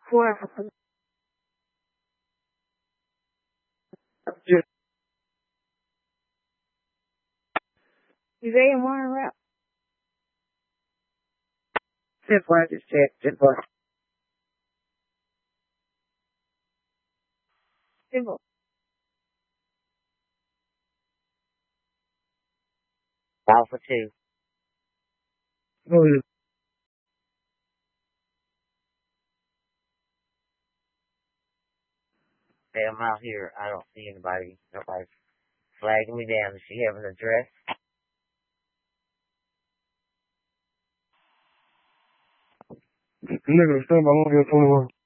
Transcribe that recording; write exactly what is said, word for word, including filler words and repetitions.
Four. Just Is A M R rap? simple. I just checked. Simple. Simple. Alpha two. Oh, Hey, I'm out here. I don't see anybody. Nobody's flagging me down. Does she have an address? nigga, stand by one here, twenty-one.